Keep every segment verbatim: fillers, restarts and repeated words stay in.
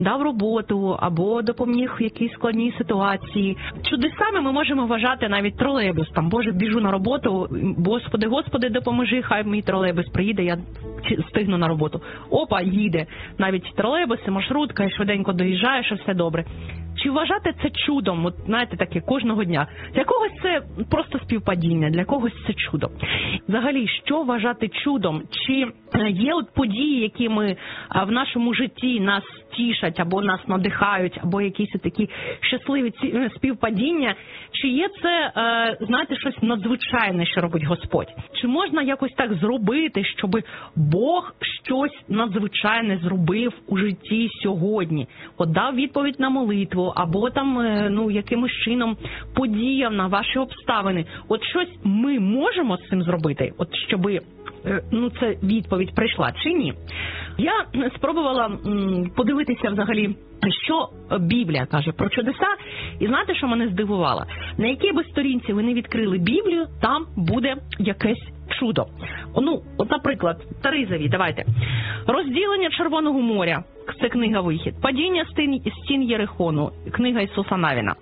дав роботу або допоміг в якійсь складній ситуації. Чудесами ми можемо вважати навіть тролейбус. Там, Боже, біжу на роботу, Господи, Господи, допоможи, хай мій тролейбус приїде, я встигну на роботу. Опа, їде. Навіть тролейбус, маршрутка, і швиденько доїжджаєш, і все добре. Чи вважати це чудом, от, знаєте, таке, кожного дня? Для когось це просто співпадіння, для когось це чудо. Взагалі, що вважати чудом? Чи є от події, які ми в нашому житті нас тішать, або нас надихають, або якісь такі щасливі співпадіння? Чи є це, знаєте, щось надзвичайне, що робить Господь? Чи можна якось так зробити, щоб Бог щось надзвичайне зробив у житті сьогодні? От дав відповідь на молитву, або там, ну, якимось чином подіяв на ваші обставини. От щось ми можемо з цим зробити? От щоби, ну, це відповідь прийшла, чи ні? Я спробувала м, подивитися взагалі, що Біблія каже про чудеса, і знаєте, що мене здивувало? На якій би сторінці ви не відкрили Біблію, там буде якесь чудо. Ну, от, наприклад, Старий Завіт, давайте. Розділення Червоного моря, це книга Вихід. Падіння стін, стін Єрихону, книга Ісуса Навіна.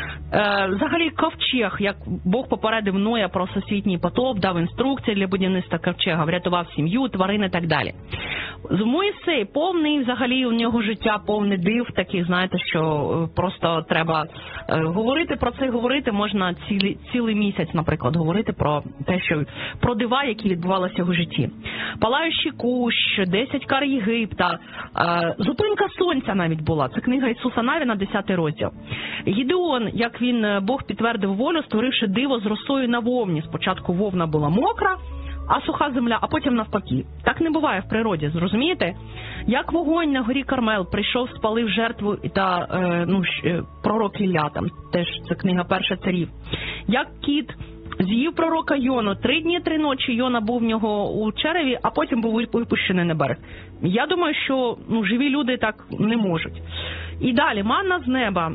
Е, взагалі, ковчег, як Бог попередив Ноя про всесвітній потоп, дав інструкції для будівництва ковчега, врятував сім'ю, тварин і так далі. З Мойсей повний, взагалі, у нього життя повне див, таких, знаєте, що просто треба е, говорити про це, говорити можна цілий, цілий місяць, наприклад, говорити про те, що про дива, які відбувалися в житті. Палаючий кущ, десять кар Єгипта, е, зупинка сонця навіть була, це книга Ісуса Навіна, десятий розділ. Гідеон, як він, Бог підтвердив волю, створивши диво з росою на вовні. Спочатку вовна була мокра, а суха земля, а потім навпаки. Так не буває в природі, зрозумієте? Як вогонь на горі Кармел прийшов, спалив жертву та е, ну, пророк Ілля, там теж це книга Перша царів. Як кіт з'їв пророка Йону, три дні, три ночі Йона був в нього у череві, а потім був випущений на берег. Я думаю, що ну, живі люди так не можуть. І далі, манна з неба.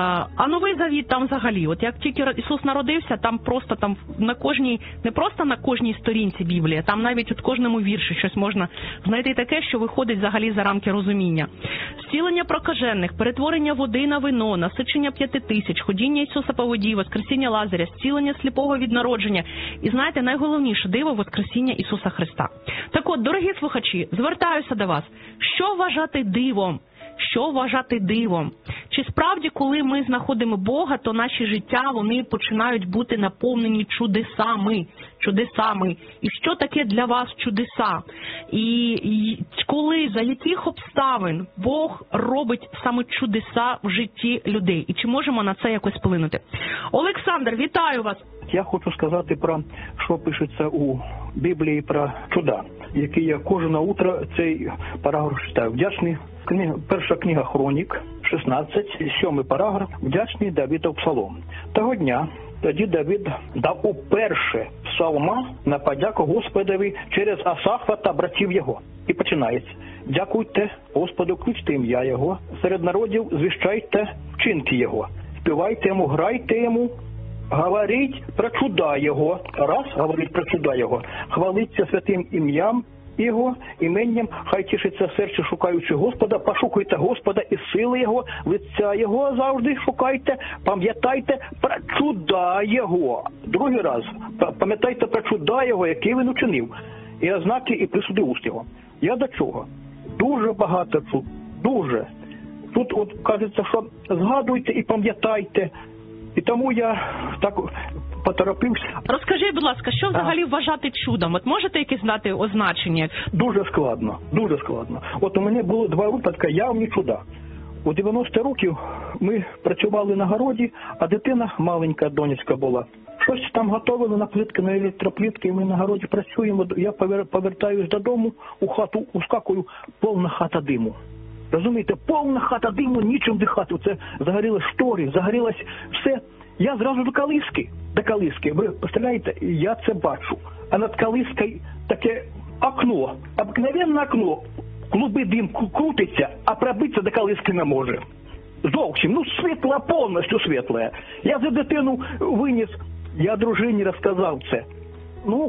А Новий Завіт там взагалі, от як тільки Ісус народився, там просто там на кожній, не просто на кожній сторінці Біблії, там навіть у кожному вірші щось можна знайти таке, що виходить взагалі за рамки розуміння. Зцілення прокажених, перетворення води на вино, насичення п'яти тисяч, ходіння Ісуса по воді, воскресіння Лазаря, зцілення сліпого від народження. І знаєте, найголовніше диво – воскресіння Ісуса Христа. Так от, дорогі слухачі, звертаюся до вас. Що вважати дивом? Що вважати дивом? Чи справді, коли ми знаходимо Бога, то наші життя, вони починають бути наповнені чудесами, чудесами. І що таке для вас чудеса? І, і коли, за яких обставин Бог робить саме чудеса в житті людей? І чи можемо на це якось вплинути? Олександр, вітаю вас! Я хочу сказати про, що пишеться у Біблії про чуда, які я кожне утро цей параграф читаю. Вдячний. Книга, перша книга Хронік, шістнадцять, сьомий параграф, вдячний Давидов псалом. Того дня тоді Давид дав уперше псалма на подяку Господові через Асафа та братів його. І починається. Дякуйте Господу, кличте ім'я його, серед народів звіщайте вчинки його, співайте йому, грайте йому, говоріть про чуда його, раз говоріть про чуда його, хвалиться святим ім'ям його, іменням, хай тішиться серце, шукаючи Господа, пошукайте Господа і сили його, лиця його завжди шукайте, пам'ятайте про чуда його. Другий раз, пам'ятайте про чуда його, який він учинив, і ознаки, і присуди уст його. Я до чого? Дуже багато чуд, дуже. Тут от кажеться, що згадуйте і пам'ятайте, і тому я так поторопився. Розкажіть, будь ласка, що взагалі а. вважати чудом? От можете якісь знати означення? Дуже складно, дуже складно. От у мене було два випадки явні чуда. У дев'яносто років ми працювали на городі, а дитина маленька, донечка була. Щось там готували на плитки, на електроплитки, і ми на городі працюємо. Я повертаюсь додому, у хату ускакую, повна хата диму. Розумієте, повна хата диму, нічим дихати. Це загорілись штори, загорілось все. Я зразу до калиски, до калиски. Ви представляєте, я це бачу. А над калискою таке окно, обикновенне окно, клуби дим крутиться, а пробитися до калиски не може. Зовсім, ну світла, повністю світла. Я за дитину виніс, я дружині розказав це. Ну,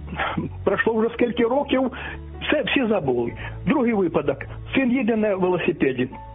пройшло вже скільки років, все, всі забули. Другий випадок. Син їде на велосипеді.